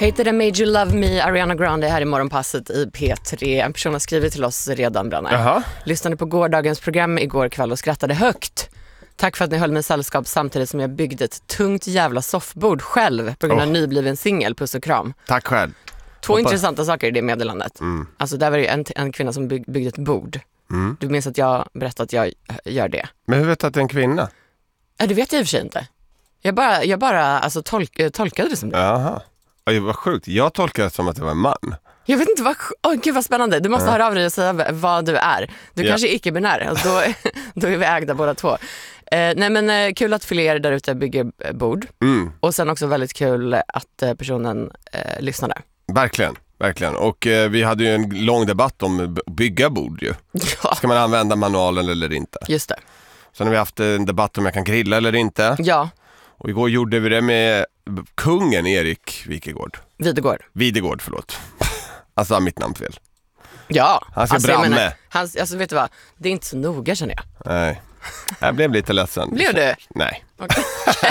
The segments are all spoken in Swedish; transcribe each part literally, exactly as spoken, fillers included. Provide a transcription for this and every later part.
Heter det Made You Love Me, Ariana Grande här i morgonpasset i P tre. En person har skrivit till oss redan, Brannar. Jaha. Lyssnade på gårdagens program igår kväll och skrattade högt. Tack för att ni höll mig sällskap samtidigt som jag byggde ett tungt jävla soffbord själv på grund av oh. nybliven singel. Puss och kram. Tack själv. Två Hoppa. intressanta saker i det meddelandet. Mm. Alltså där var det en, en kvinna som bygg, byggde ett bord. Mm. Du minns att jag berättade att jag gör det. Men hur vet du att det är en kvinna? Ja, det vet jag i och för sig inte. Jag bara, jag bara alltså, tolk, tolkade det som det. Jaha. Oj, vad sjukt. Jag tolkade det som att det var en man. Jag vet inte vad... Åh, gud vad spännande. Du måste mm. höra av dig och säga vad du är. Du ja. kanske är icke-binär. Alltså, då, då är vi ägda båda två. Eh, nej men eh, kul att fler där ute bygger bord. Mm. Och sen också väldigt kul att eh, personen eh, lyssnade. Verkligen, verkligen. Och eh, vi hade ju en lång debatt om bygga bord ju. Ja. Ska man använda manualen eller inte? Just det. Sen har vi haft en debatt om jag kan grilla eller inte. Ja. Och igår gjorde vi det med kungen Erik Wikegård. Videgård. Videgård, förlåt. Alltså mitt namn fel. Ja. Han ska alltså, bramme. Menar, han, alltså vet du vad, det är inte så noga känner jag. Nej. Jag blev lite ledsen. Blev du? Nej. Okay.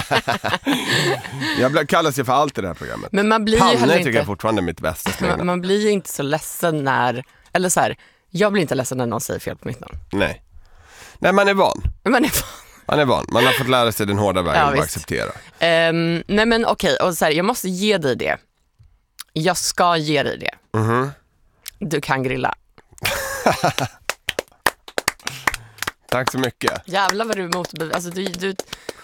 Jag kallas ju för allt i det här programmet. Men man blir Panne ju heller tycker inte... jag fortfarande är mitt bästa smeknamn. Man, man blir ju inte så ledsen när... Eller så här, jag blir inte ledsen när någon säger fel på mitt namn. Nej. Nej, man är van. Man är van. Man är van. Man har fått lära sig den hårda vägen ja, och acceptera. Um, nej men okej, okay. Och så här, jag måste ge dig det. Jag ska ge dig det. Mm-hmm. Du kan grilla. Tack så mycket. Jävlar vad du är motbevis. Alltså du, du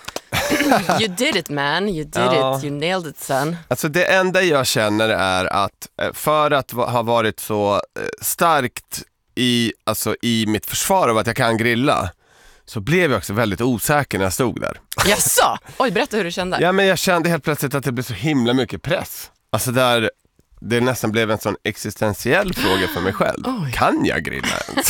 you did it man, you did ja. it, you nailed it son. Alltså det enda jag känner är att för att ha varit så starkt i, alltså i mitt försvar av att jag kan grilla, så blev jag också väldigt osäker när jag stod där. Jaså? Oj, berätta hur du kände. Ja, men jag kände helt plötsligt att det blev så himla mycket press. Alltså där det nästan blev en sån existentiell fråga för mig själv. Oj. Kan jag grilla ens?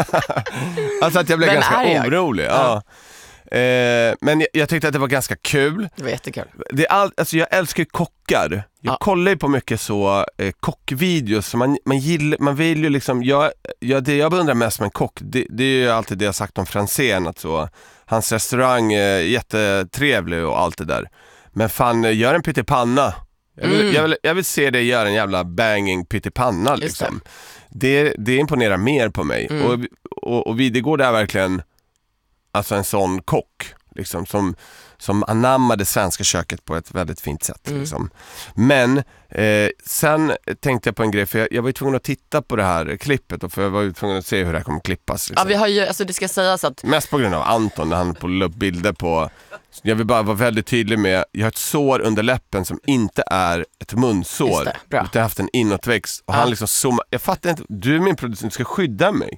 Alltså att jag blev Vem ganska orolig. Ja. Ja. Eh, men jag, jag tyckte att det var ganska kul. Det var jättekul. Det är all, alltså jag älskar kockar. Jag ja. kollar ju på mycket så eh, kockvideos. Så man, man, gillar, man vill ju liksom... Jag, jag, det jag beundrar mest med en kock, det, det är ju alltid det jag sagt om Franzén. Att så, hans restaurang är jättetrevlig och allt det där. Men fan, gör en pyttipanna. Jag vill, mm. jag, vill, jag vill se dig göra en jävla banging pyttipanna liksom. Det. Det, det imponerar mer på mig. Mm. Och, och, och Videgård är verkligen alltså en sån kock liksom, som, som anammar det svenska köket på ett väldigt fint sätt. Mm. Liksom. Men eh, sen tänkte jag på en grej, för jag, jag var ju tvungen att titta på det här klippet, och för jag var ju tvungen att se hur det här kommer klippas. Liksom. Ja, vi har ju, alltså det ska sägas att... Mest på grund av Anton, när han på upp bilder på... Jag vill bara vara väldigt tydlig med, jag har ett sår under läppen som inte är ett munsår. Det, bra. Utan jag har haft en inåtväxt. Och ja. han liksom zoomar, jag fattar inte, du är min producent, du ska skydda mig.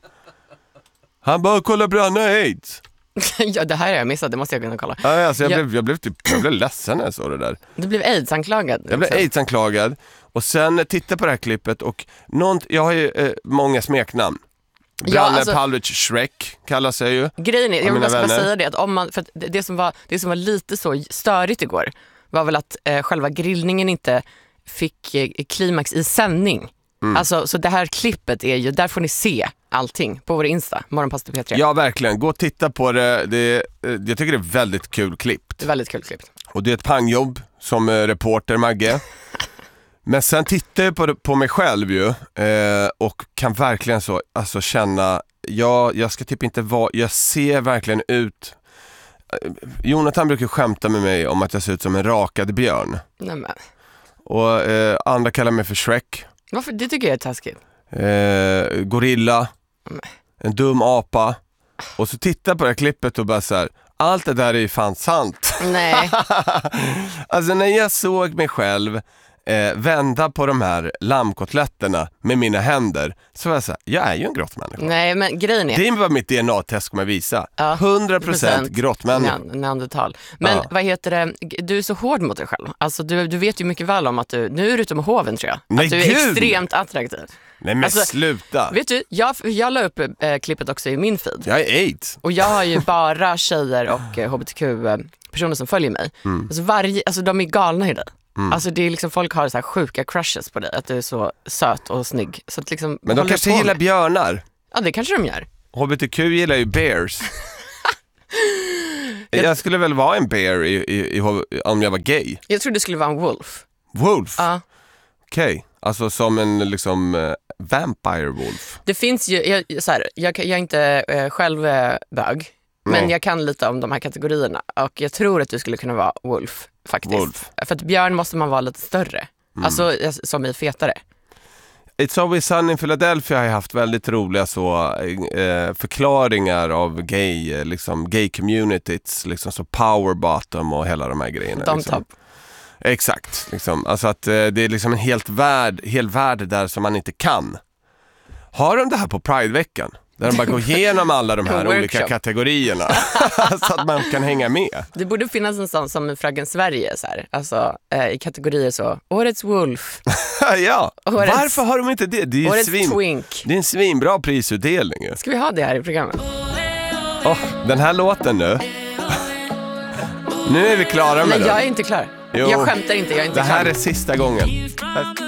Han bara, kolla Branna AIDS. Ja, det här har jag missat, det måste jag kunna kolla. Ja, alltså jag, jag... Blev, jag, blev typ, jag blev ledsen när jag såg det där. Du blev AIDS-anklagad? Jag blev AIDS-anklagad. Och sen titta på det här klippet och någon, jag har ju eh, många smeknamn. Branne ja, alltså, Pavlovich Shrek kallas jag ju. Grejen är, jag vill bara säga det, att om man, för att det, som var, det som var lite så störigt igår var väl att eh, själva grillningen inte fick eh, klimax i sändning. Mm. Alltså, så det här klippet är ju, där får ni se allting på vår Insta, Morgonpasset P tre. Ja, verkligen. Gå och titta på det. det jag tycker det är väldigt kul klippt. Det är väldigt kul klippt. Och det är ett pangjobb som eh, reporter, Magge. Men sen tittar jag på, på mig själv ju eh, och kan verkligen så alltså känna, ja, jag ska typ inte vara, jag ser verkligen ut. Jonathan brukar skämta med mig om att jag ser ut som en rakad björn. Nämen. Och eh, andra kallar mig för Shrek. Varför? Det tycker jag är taskigt. Eh, gorilla. Nämen. En dum apa. Och så tittar på det här klippet och bara så här, allt det där är ju fan sant. Nej. Alltså när jag såg mig själv Eh, vända på de här lammkotletterna med mina händer, så var jag så här, jag är ju en grottmänniska. Nej, men grejen är... Det är vad mitt D N A-test kommer visa. Ja, hundra procent grottmänniska. Neandertal. Men ja. Vad heter det? Du är så hård mot dig själv. Alltså du, du vet ju mycket väl om att du, nu är du ute med hoven tror jag. Nej, att du är Gud. extremt attraktiv. Nej men alltså, sluta. Vet du, jag, jag la upp eh, klippet också i min feed. Jag är AIDS. Och jag har ju bara tjejer och eh, H B T Q-personer som följer mig. Mm. Alltså, varje, alltså de är galna i dig. Mm. Alltså det är liksom, folk har så här sjuka crushes på dig, att du är så söt och snygg. Så att liksom, men de kanske gillar björnar. Ja, det kanske de gör. H B T Q gillar ju bears. jag... jag skulle väl vara en bear i, i, i, om jag var gay. Jag tror det skulle vara en wolf. Wolf? Ja. Okej, okay. Alltså som en liksom uh, vampire wolf. Det finns ju, jag, så här, jag, jag är inte uh, själv uh, bög, men Nej. jag kan lite om de här kategorierna och jag tror att du skulle kunna vara wolf faktiskt. Wolf. För att björn måste man vara lite större, mm. alltså som i fetare. It's Always Sunny in Philadelphia har haft väldigt roliga så, eh, förklaringar av gay, liksom gay communities, liksom så power bottom och hela de här grejerna. De liksom. Top. Exakt, liksom. Alltså att eh, det är liksom en helt värld, hel värld där som man inte kan. Har de det här på Pride-veckan? Där de bara går igenom alla de här olika kategorierna så att man kan hänga med. Det borde finnas en sån som Fraggen Sverige så här. Alltså eh, i kategorier så Årets Wolf. Ja, årets, varför har de inte det? Det är, årets svin, Twink. Det är en svinbra prisutdelning. Ska vi ha det här i programmet? Oh, den här låten nu. Nu är vi klara med Nej, den. jag är inte klar. Jo, jag skämtar inte, jag är inte det här klar. är sista gången.